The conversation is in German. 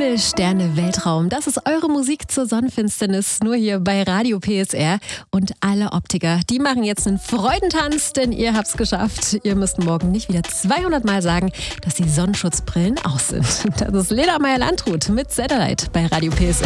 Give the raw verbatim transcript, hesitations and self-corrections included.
Himmel, Sterne, Weltraum. Das ist eure Musik zur Sonnenfinsternis, nur hier bei Radio P S R. Und alle Optiker, die machen jetzt einen Freudentanz, denn ihr habt's geschafft. Ihr müsst morgen nicht wieder zweihundert Mal sagen, dass die Sonnenschutzbrillen aus sind. Das ist Lena Meyer-Landrut mit Satellite bei Radio P S R.